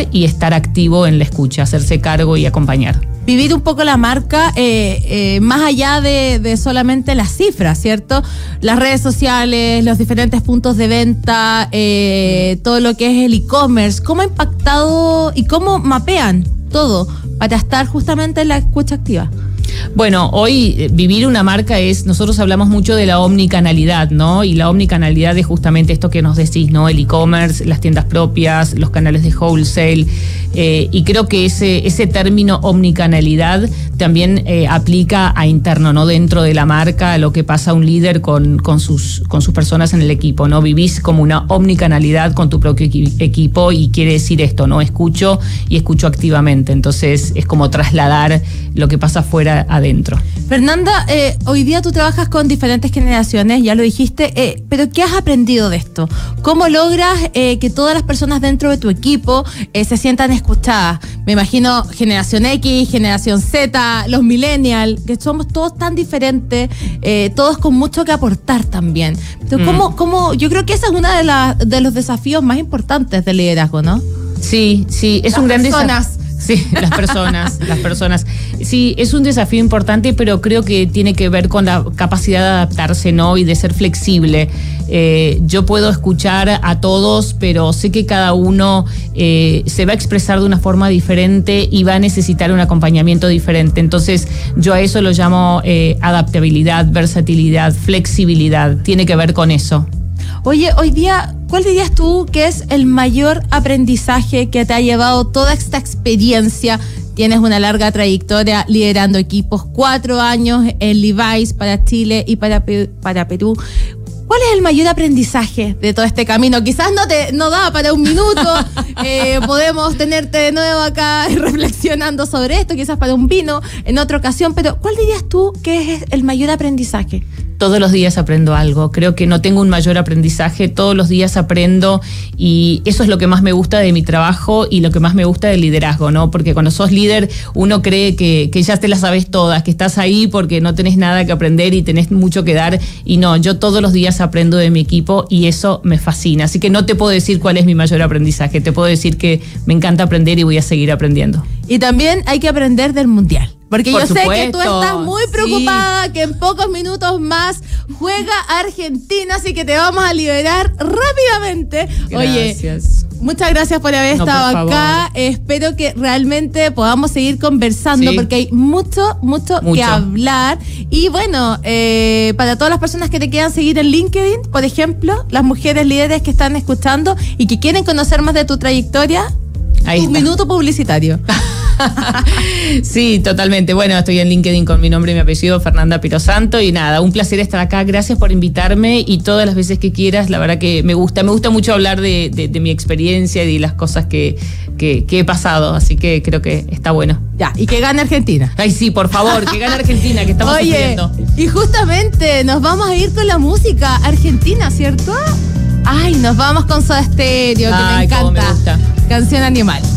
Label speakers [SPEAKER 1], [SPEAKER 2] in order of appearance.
[SPEAKER 1] escuchar y estar activo en la escucha, hacerse cargo y acompañar.
[SPEAKER 2] Vivir un poco la marca más allá de solamente las cifras, ¿cierto? Las redes sociales, los diferentes puntos de venta, todo lo que es el e-commerce. ¿Cómo ha impactado y cómo mapean todo para estar justamente en la escucha activa?
[SPEAKER 1] Bueno, hoy vivir una marca nosotros hablamos mucho de la omnicanalidad, ¿no? Y la omnicanalidad es justamente esto que nos decís, ¿no? El e-commerce, las tiendas propias, los canales de wholesale, y creo que ese término omnicanalidad también aplica a interno, ¿no? Dentro de la marca, lo que pasa un líder con sus personas en el equipo, ¿no? Vivís como una omnicanalidad con tu propio equipo y quiere decir esto, ¿no? Escucho y escucho activamente, entonces es como trasladar lo que pasa afuera adentro.
[SPEAKER 2] Fernanda, hoy día tú trabajas con diferentes generaciones, ya lo dijiste, pero ¿qué has aprendido de esto? ¿Cómo logras que todas las personas dentro de tu equipo se sientan escuchadas? Me imagino generación X, generación Z, los millennials, que somos todos tan diferentes, todos con mucho que aportar también. Pero ¿cómo? Yo creo que ese es uno de los desafíos más importantes del liderazgo, ¿no?
[SPEAKER 1] Sí, es un gran desafío. Sí, las personas. Sí, es un desafío importante, pero creo que tiene que ver con la capacidad de adaptarse, ¿no? Y de ser flexible. Yo puedo escuchar a todos, pero sé que cada uno se va a expresar de una forma diferente y va a necesitar un acompañamiento diferente. Entonces, yo a eso lo llamo adaptabilidad, versatilidad, flexibilidad. Tiene que ver con eso.
[SPEAKER 2] Oye, hoy día, ¿cuál dirías tú que es el mayor aprendizaje que te ha llevado toda esta experiencia? Tienes una larga trayectoria liderando equipos, 4 años en Levi's para Chile y para Perú. ¿Cuál es el mayor aprendizaje de todo este camino? Quizás no da para un minuto, podemos tenerte de nuevo acá reflexionando sobre esto, quizás para un vino en otra ocasión, pero ¿cuál dirías tú que es el mayor aprendizaje?
[SPEAKER 1] Todos los días aprendo algo, creo que no tengo un mayor aprendizaje, todos los días aprendo y eso es lo que más me gusta de mi trabajo y lo que más me gusta del liderazgo, ¿no? Porque cuando sos líder uno cree que ya te las sabes todas, que estás ahí porque no tenés nada que aprender y tenés mucho que dar y no, yo todos los días aprendo de mi equipo y eso me fascina, así que no te puedo decir cuál es mi mayor aprendizaje, te puedo decir que me encanta aprender y voy a seguir aprendiendo.
[SPEAKER 2] Y también hay que aprender del Mundial. Porque yo sé que tú estás muy preocupada, que en pocos minutos más juega Argentina, así que te vamos a liberar rápidamente.
[SPEAKER 1] Gracias.
[SPEAKER 2] Oye, muchas gracias por haber estado acá. Espero que realmente podamos seguir conversando porque hay mucho que hablar. Y bueno, para todas las personas que te quieran seguir en LinkedIn, por ejemplo, las mujeres líderes que están escuchando y que quieren conocer más de tu trayectoria, un minuto publicitario.
[SPEAKER 1] Sí, totalmente. Bueno, estoy en LinkedIn con mi nombre y mi apellido, Fernanda Pirosanto, y nada, un placer estar acá. Gracias por invitarme y todas las veces que quieras. La verdad que me gusta mucho hablar de mi experiencia y de las cosas que he pasado, así que creo que está bueno.
[SPEAKER 2] Ya, y que gane Argentina.
[SPEAKER 1] Ay, sí, por favor, que gane Argentina, que estamos sufriendo.
[SPEAKER 2] Y justamente nos vamos a ir con la música argentina, ¿cierto? Ay, nos vamos con Soda Stereo, que me encanta.
[SPEAKER 1] Cómo me gusta.
[SPEAKER 2] Canción Animal.